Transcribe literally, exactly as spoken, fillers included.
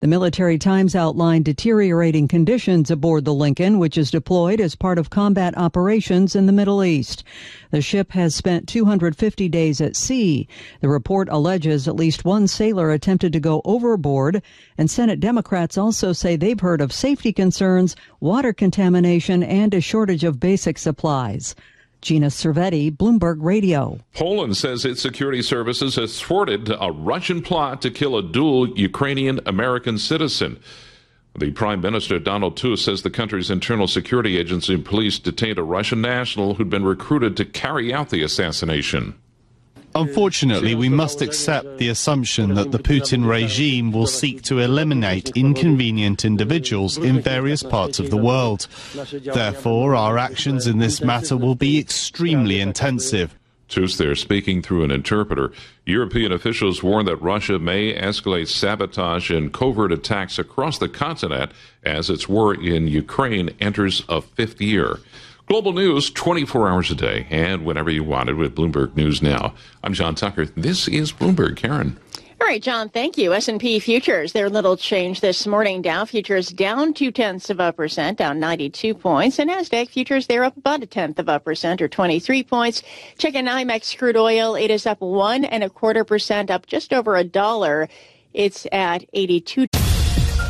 The Military Times outlined deteriorating conditions aboard the Lincoln, which is deployed as part of combat operations in the Middle East. The ship has spent two hundred fifty days at sea. The report alleges at least one sailor attempted to go overboard, and Senate Democrats also say they've heard of safety concerns, water contamination, and a shortage of basic supplies. Gina Cervetti, Bloomberg Radio. Poland says its security services has thwarted a Russian plot to kill a dual Ukrainian-American citizen. The Prime Minister, Donald Tusk, says the country's internal security agency and police detained a Russian national who'd been recruited to carry out the assassination. Unfortunately, we must accept the assumption that the Putin regime will seek to eliminate inconvenient individuals in various parts of the world. Therefore, our actions in this matter will be extremely intensive. Tusk there speaking through an interpreter. European officials warn that Russia may escalate sabotage and covert attacks across the continent as its war in Ukraine enters a fifth year. Global news twenty-four hours a day and whenever you want it with Bloomberg News Now. I'm John Tucker. This is Bloomberg. Karen. All right, John, thank you. S and P futures, they're little change this morning. Dow futures down two-tenths of a percent, down ninety-two points. And NASDAQ futures, they're up about a tenth of a percent, or twenty-three points. Checking NYMEX crude oil, it is up one and a quarter percent, up just over a dollar. It's at eighty-two.